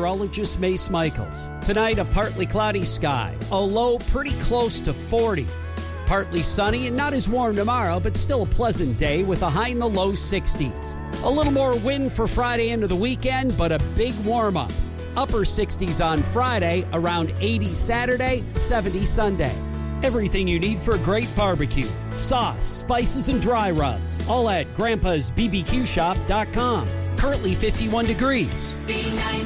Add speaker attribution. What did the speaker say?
Speaker 1: meteorologist Mace Michaels. Tonight, a partly cloudy sky. A low pretty close to 40. Partly sunny and not as warm tomorrow, but still a pleasant day with a high in the low 60s. A little more wind for Friday into the weekend, but a big warm-up. Upper 60s on Friday, around 80 Saturday, 70 Sunday. Everything you need for a great barbecue. Sauce, spices, and dry rubs. All at Grandpa'sBBQShop.com. Currently 51 degrees.